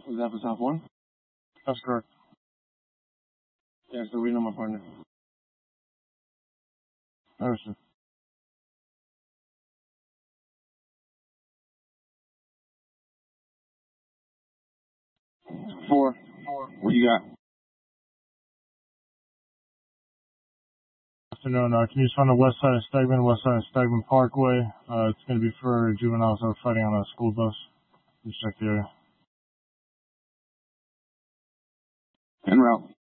Was that for South 1? That's correct. Yeah, so we know my partner. Understood. Four. What you got? Afternoon. Can you just find the west side of Stegman Parkway? It's going to be for juveniles that are fighting on a school bus. Just check the area. En route.